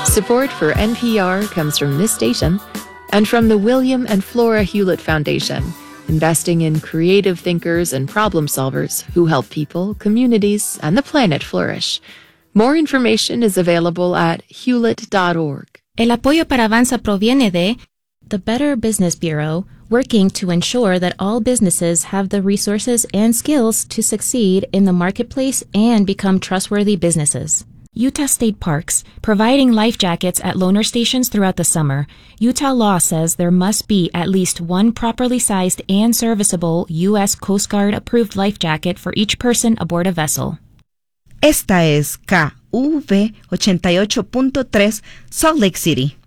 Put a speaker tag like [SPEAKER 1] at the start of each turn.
[SPEAKER 1] Support for NPR comes from this station and from the William and Flora Hewlett Foundation, investing in creative thinkers and problem solvers who help people, communities, and the planet flourish. More information is available at hewlett.org.
[SPEAKER 2] El apoyo para Avanza proviene de the Better Business Bureau, working to ensure that all businesses have the resources and skills to succeed in the marketplace and become trustworthy businesses. Utah State Parks, providing life jackets at loaner stations throughout the summer. Utah law says there must be at least one properly sized and serviceable U.S. Coast Guard approved life jacket for each person aboard a vessel.
[SPEAKER 3] Esta es KV 88.3 Salt Lake City.